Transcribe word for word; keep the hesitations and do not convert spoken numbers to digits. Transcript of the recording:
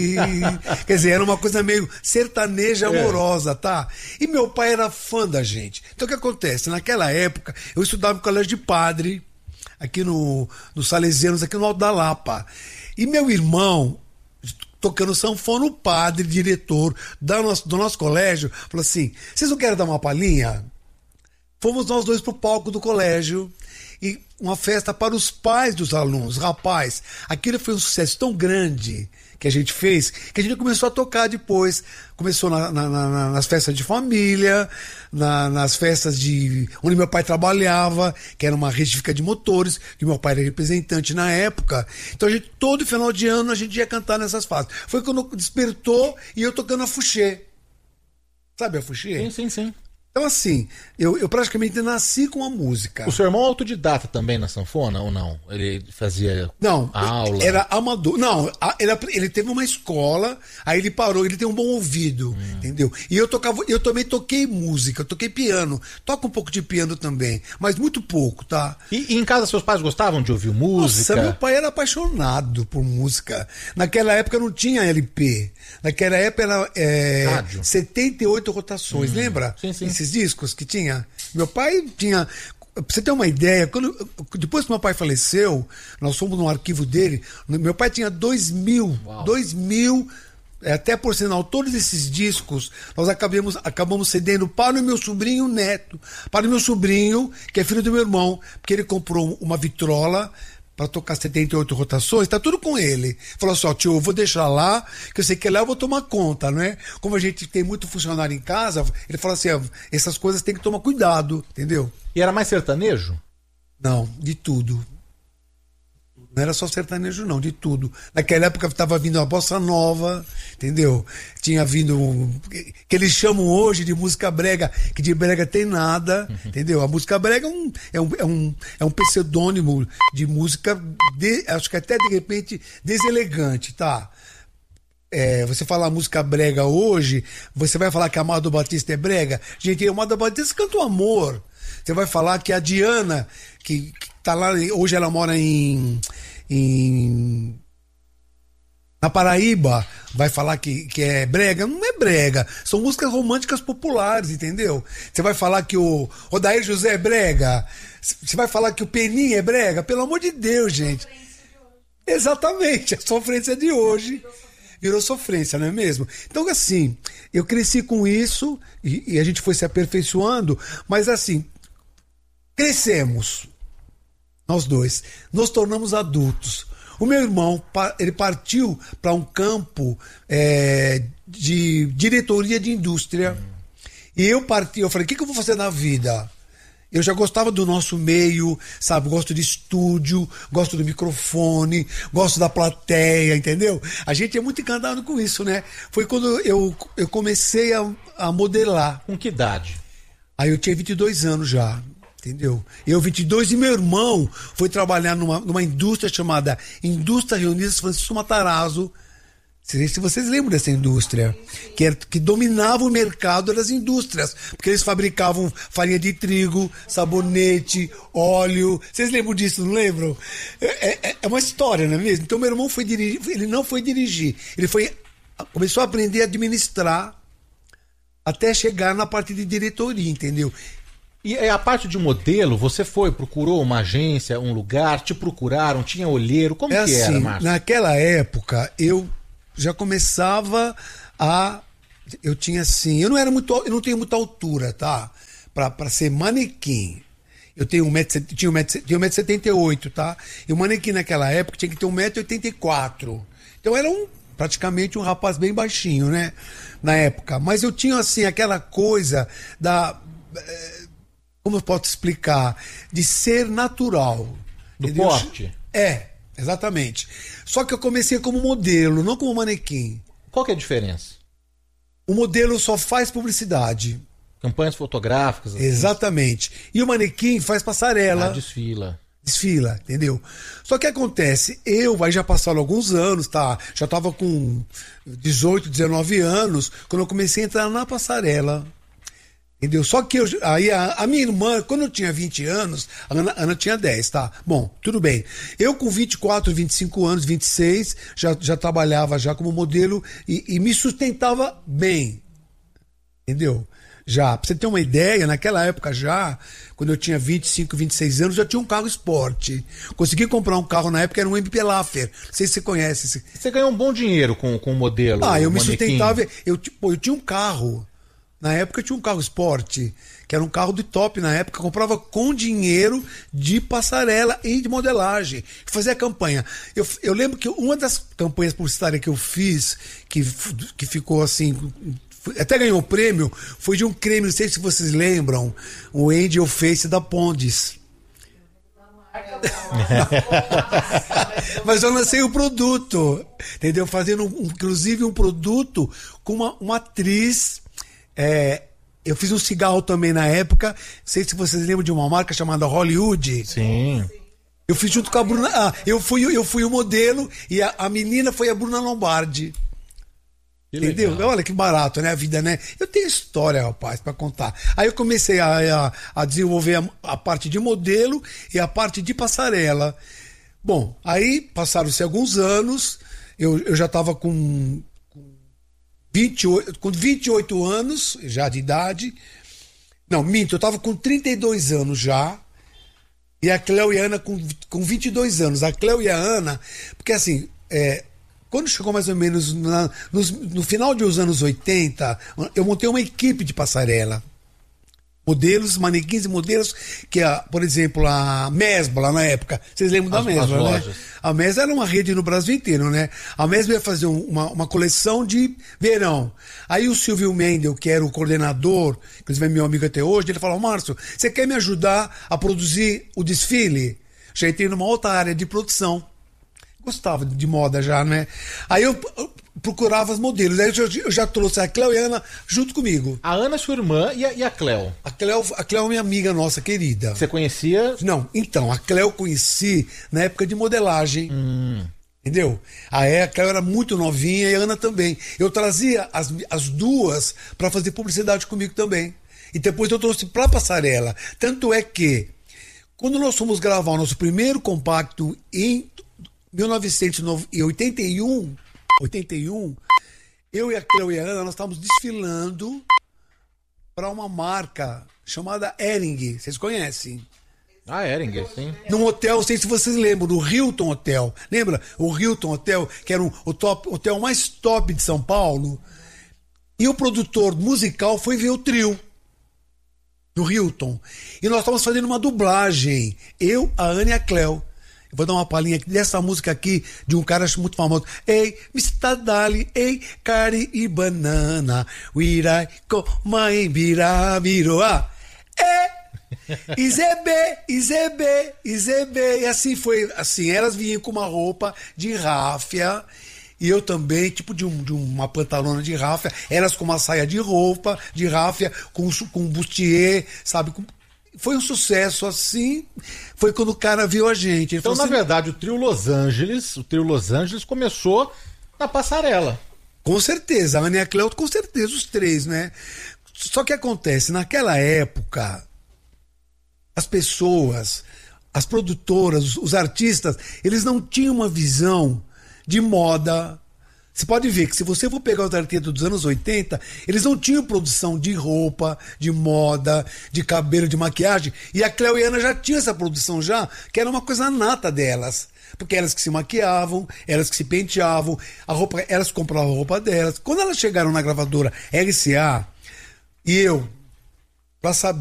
Quer dizer, era uma coisa meio sertaneja amorosa, tá? E meu pai era fã da gente. Então o que acontece? Naquela época, eu estudava no colégio de padre, aqui no, no Salesianos, aqui no Alto da Lapa. E meu irmão, tocando sanfona, o padre, diretor do nosso, do nosso colégio, falou assim: vocês não querem dar uma palhinha? Fomos nós dois pro palco do colégio. E uma festa para os pais dos alunos. Rapaz, aquilo foi um sucesso tão grande que a gente fez, que a gente começou a tocar depois. Começou na, na, na, nas festas de família, na, nas festas de onde meu pai trabalhava, que era uma retifica de motores, que meu pai era representante na época. Então a gente, todo final de ano, a gente ia cantar nessas fases. Foi quando despertou e eu tocando a fuxê. Sabe a fuxê? Sim, sim, sim. Então, assim, eu, eu praticamente nasci com a música. O seu irmão é autodidata também na sanfona ou não? Ele fazia não, aula? Era amador. Não, ele, ele teve uma escola, aí ele parou, ele tem um bom ouvido, hum. entendeu? E eu tocava, eu também toquei música, eu toquei piano. Toco um pouco de piano também, mas muito pouco, tá? E, e em casa seus pais gostavam de ouvir música? Nossa, meu pai era apaixonado por música. Naquela época não tinha L P. Naquela época era é, setenta e oito rotações, hum. lembra? Sim, sim. Esses discos que tinha. Meu pai tinha... Pra você ter uma ideia, quando, depois que meu pai faleceu, nós fomos no arquivo dele, meu pai tinha dois mil, dois mil, até por sinal, todos esses discos, nós acabamos, acabamos cedendo para o meu sobrinho neto, para o meu sobrinho, que é filho do meu irmão, porque ele comprou uma vitrola para tocar setenta e oito rotações, tá tudo com ele. Falou assim, ó, tio, eu vou deixar lá, que eu sei que lá eu vou tomar conta, não é? Como a gente tem muito funcionário em casa, ele fala assim, ó, essas coisas tem que tomar cuidado, entendeu? E era mais sertanejo? Não, de tudo. Não era só sertanejo, não, de tudo. Naquela época estava vindo a bossa nova, entendeu? Tinha vindo, que eles chamam hoje de música brega, que de brega tem nada, uhum. entendeu? A música brega é um, é um, é um, é um pseudônimo de música, de, acho que até de repente deselegante, tá? É, você falar música brega hoje, você vai falar que a Amado Batista é brega? Gente, a Amado Batista canta o amor. Você vai falar que a Diana, que, que tá lá, hoje ela mora em, em na Paraíba, vai falar que, que é brega? Não é brega, são músicas românticas populares, entendeu? Você vai falar que o Odair José é brega? Você vai falar que o Peninha é brega? Pelo amor de Deus, gente. Exatamente, a sofrência de hoje virou sofrência, não é mesmo? Então, assim, eu cresci com isso e, e a gente foi se aperfeiçoando, mas assim, crescemos, nós dois, nos tornamos adultos. O meu irmão, ele partiu para um campo é, de diretoria de indústria. Uhum. E eu parti, eu falei, o que, que eu vou fazer na vida? Eu já gostava do nosso meio, sabe? Gosto de estúdio, gosto do microfone, gosto da plateia, entendeu? A gente é muito encantado com isso, né? Foi quando eu, eu comecei a, a modelar. Com que idade? Aí eu tinha vinte e dois anos já. Entendeu? Eu, vinte e dois, e meu irmão foi trabalhar numa, numa indústria chamada Indústria Reunidas Francisco Matarazzo. Não sei se vocês lembram dessa indústria, que, era, que dominava o mercado das indústrias, porque eles fabricavam farinha de trigo, sabonete, óleo. Vocês lembram disso, não lembram? É, é, é uma história, não é mesmo? Então meu irmão foi dirigir, ele não foi dirigir, ele foi, começou a aprender a administrar até chegar na parte de diretoria, entendeu? E a parte de modelo, você foi, procurou uma agência, um lugar, te procuraram, tinha olheiro, como é que assim, era, Márcio? Naquela época, eu já começava a... Eu tinha assim... Eu não era muito... Eu não tenho muita altura, tá? Pra, pra ser manequim. Eu tenho um metro, tinha um metro, tinha um metro e setenta e oito, tá? E o manequim naquela época tinha que ter um metro e oitenta e quatro. Então era um... praticamente um rapaz bem baixinho, né? Na época. Mas eu tinha, assim, aquela coisa da... Como eu posso explicar? De ser natural. Do entendeu? porte? É, exatamente. Só que eu comecei como modelo, não como manequim. Qual que é a diferença? O modelo só faz publicidade. Campanhas fotográficas? Assim. Exatamente. E o manequim faz passarela. Ah, desfila. Desfila, entendeu? Só que acontece, eu, aí já passaram alguns anos, tá? Já tava com dezoito, dezenove anos, quando eu comecei a entrar na passarela. Entendeu? Só que eu, aí a, a minha irmã, quando eu tinha vinte anos, a Ana, a Ana tinha dez, tá? Bom, tudo bem. Eu com vinte e quatro, vinte e cinco anos, vinte e seis, já, já trabalhava já como modelo e, e me sustentava bem. Entendeu? Já, pra você ter uma ideia, naquela época já, quando eu tinha vinte e cinco, vinte e seis anos, já tinha um carro esporte. Consegui comprar um carro na época, era um M P Laffer. Não sei se você conhece. Você ganhou um bom dinheiro com, com o modelo? Ah, eu me manequim. sustentava. Eu, tipo, eu tinha um carro. Na época eu tinha um carro esporte, que era um carro de top na época. Eu comprava com dinheiro de passarela e de modelagem. Fazia campanha. Eu, eu lembro que uma das campanhas publicitárias que eu fiz, que, que ficou assim... até ganhou o prêmio, foi de um creme, não sei se vocês lembram, o Angel Face da Pondes. Mas eu lancei o produto, entendeu? Fazendo, um, inclusive, um produto com uma, uma atriz. É, eu fiz um cigarro também na época, não sei se vocês lembram de uma marca chamada Hollywood. Sim. Eu fiz junto com a Bruna. Ah, eu fui, eu fui o modelo e a, a menina foi a Bruna Lombardi. Que entendeu? legal. Olha que barato, né? A vida, né? Eu tenho história, rapaz, pra contar. Aí eu comecei a, a, a desenvolver a, a parte de modelo e a parte de passarela. Bom, aí passaram-se alguns anos, eu, eu já estava com, com, vinte e oito, com vinte e oito anos já de idade. Não, minto, eu estava com trinta e dois anos já. E a Cleo e a Ana com, com vinte e dois anos. A Cleo e a Ana, porque assim, é, quando chegou mais ou menos na, no, no final dos anos oitenta, eu montei uma equipe de passarela. Modelos, manequins e modelos, que, a, por exemplo, a Mesbla, lá na época. Vocês lembram As, da Mesbla, né? lojas. A Mesbla era uma rede no Brasil inteiro, né? A Mesbla ia fazer um, uma, uma coleção de verão. Aí o Silvio Mendel, que era o coordenador, inclusive é meu amigo até hoje, ele falou: Márcio, você quer me ajudar a produzir o desfile? Já entrei numa outra área de produção. Gostava de moda já, né? Aí eu procurava os modelos. Aí eu já, eu já trouxe a Cleo e a Ana junto comigo. A Ana é sua irmã e a, e a Cleo? A Cleo, a Cleo é minha amiga nossa, querida. Você conhecia? Não, então, a Cleo eu conheci na época de modelagem. Hum. Entendeu? A, a Cleo era muito novinha e a Ana também. Eu trazia as, as duas para fazer publicidade comigo também. E depois eu trouxe pra passarela. Tanto é que, quando nós fomos gravar o nosso primeiro compacto em mil novecentos e oitenta e um, oitenta e um, eu e a Cleo e a Ana, nós estávamos desfilando para uma marca chamada Hering. Vocês conhecem? Ah, Hering, sim. Num hotel, não sei se vocês lembram, do Hilton Hotel. Lembra? O Hilton Hotel, que era um, o top, hotel mais top de São Paulo. E o produtor musical foi ver o trio do Hilton. E nós estávamos fazendo uma dublagem. Eu, a Ana e a Cleo. Eu vou dar uma palhinha aqui dessa música aqui de um cara muito famoso. Ei, mister Dali, ei, cari e banana, uirai, comai, bira, biroa. É, izebe, izebe, izebe. E assim foi, assim, elas vinham com uma roupa de ráfia, e eu também, tipo de, um, de uma pantalona de ráfia, elas com uma saia de roupa, de ráfia, com, com um bustier, sabe, com... Foi um sucesso, assim, foi quando o cara viu a gente. Ele Então, na assim, verdade, o trio Los Angeles, o trio Los Angeles começou na passarela. Com certeza, a Ana e a Cleo, com certeza, os três, né? Só que acontece, naquela época, as pessoas, as produtoras, os, os artistas, eles não tinham uma visão de moda. Você pode ver que se você for pegar os artistas dos anos oitenta, eles não tinham produção de roupa, de moda, de cabelo, de maquiagem. E a Cleo e a Ana já tinham essa produção já, que era uma coisa nata delas. Porque elas que se maquiavam, elas que se penteavam, a roupa, elas compravam a roupa delas. Quando elas chegaram na gravadora R C A, e eu, pra saber